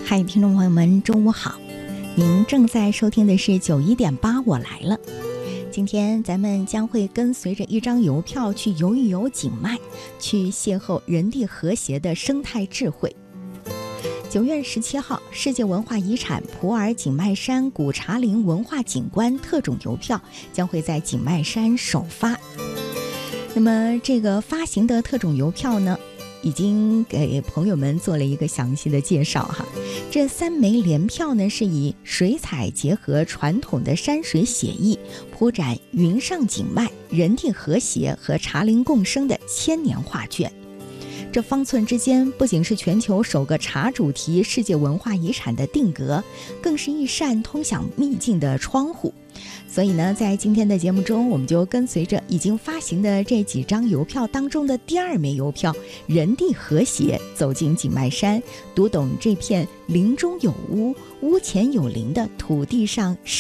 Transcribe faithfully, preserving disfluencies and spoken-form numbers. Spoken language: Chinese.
嗨，听众朋友们，中午好！您正在收听的是九一点八，我来了。今天咱们将会跟随着一张邮票去游一游景迈，去邂逅人地和谐的生态智慧。九月十七号，世界文化遗产普洱景迈山古茶陵文化景观特种邮票将会在景迈山首发。那么这个发行的特种邮票呢，已经给朋友们做了一个详细的介绍哈。这三枚联票呢，是以水彩结合传统的山水写意，铺展云上景迈、人地和谐和茶陵共生的千年画卷。这方寸之间不仅是全球首个茶主题世界文化遗产的定格，更是一扇通向秘境的窗户。所以呢，在今天的节目中，我们就跟随着已经发行的这几张邮票当中的第二枚邮票人地和谐，走进景迈山，读懂这片林中有屋、屋前有林的土地上